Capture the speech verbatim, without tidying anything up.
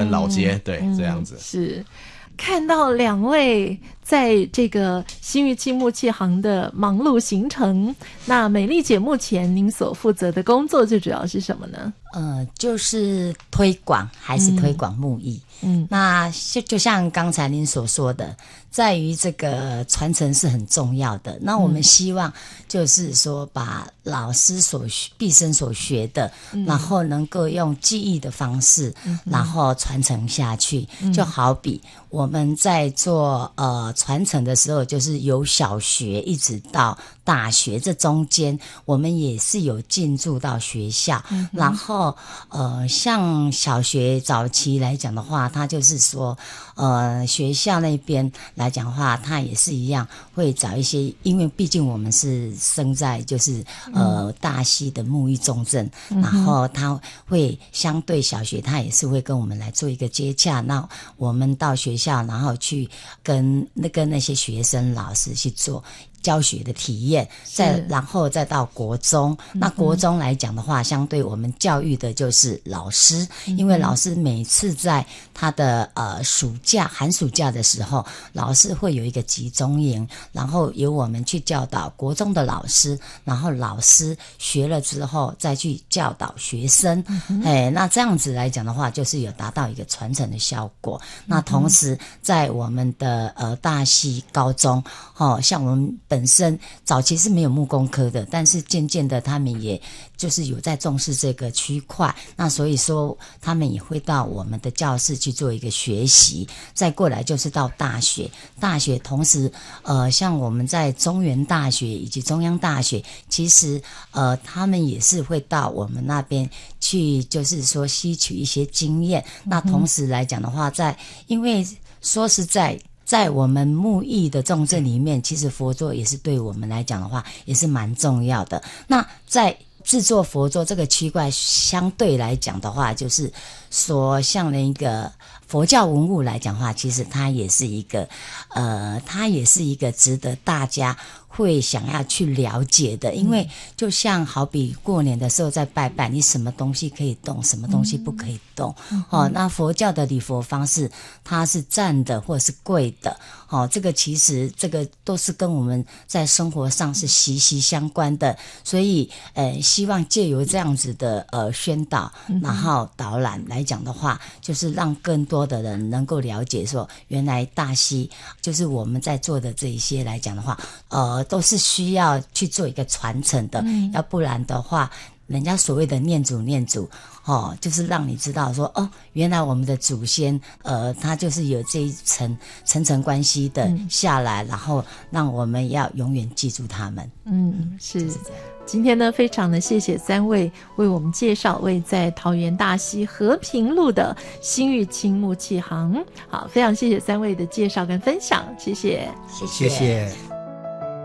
跟老街，嗯、对、嗯，这样子是。看到两位在这个新玉清木器行的忙碌行程，那美丽姐目前您所负责的工作最主要是什么呢？ 呃，就是推广，还是推广木艺。嗯，那就像刚才您所说的，在于这个传承是很重要的。那我们希望就是说，把老师所毕生所学的、嗯，然后能够用记忆的方式，嗯、然后传承下去。嗯、就好比我们在做呃传承的时候，就是由小学一直到大学，这中间我们也是有进驻到学校，嗯、然后呃，像小学早期来讲的话，它就是说，呃，学校那边来讲的话，它也是一样会找一些，因为毕竟我们是生在就是呃大溪的木艺重镇，嗯、然后它会相对小学，它也是会跟我们来做一个接洽。那我们到学校，然后去跟那跟那些学生老师去做教学的体验，再然后再到国中、嗯、那国中来讲的话，相对我们教育的就是老师、嗯、因为老师每次在他的呃暑假寒暑假的时候，老师会有一个集中营，然后由我们去教导国中的老师，然后老师学了之后再去教导学生、嗯、哎，那这样子来讲的话，就是有达到一个传承的效果、嗯、那同时在我们的呃大溪高中哦，像我们本身早期是没有木工科的，但是渐渐的他们也就是有在重视这个区块，那所以说他们也会到我们的教室去做一个学习，再过来就是到大学，大学同时呃像我们在中原大学以及中央大学，其实呃他们也是会到我们那边去，就是说吸取一些经验、嗯、那同时来讲的话，在因为说实在在我们木艺的重镇里面，其实佛座也是对我们来讲的话也是蛮重要的。那在制作佛座这个区块相对来讲的话，就是说像那个佛教文物来讲的话，其实它也是一个呃它也是一个值得大家会想要去了解的，因为就像好比过年的时候在拜拜，你什么东西可以动，什么东西不可以动、嗯、哦，那佛教的礼佛方式它是站的或者是跪的哦，这个其实这个都是跟我们在生活上是息息相关的，所以呃希望借由这样子的呃宣导然后导览来讲的话，就是让更多的人能够了解说，原来大溪就是我们在做的这一些来讲的话，呃都是需要去做一个传承的、嗯、要不然的话人家所谓的念祖念祖哦，就是让你知道说哦，原来我们的祖先呃他就是有这一层层层关系的下来、嗯、然后让我们要永远记住他们。 嗯，是、就是、这样。今天呢，非常的谢谢三位为我们介绍位在桃园大溪和平路的新玉清木器行。好，非常谢谢三位的介绍跟分享，谢谢， 谢谢。 谢谢。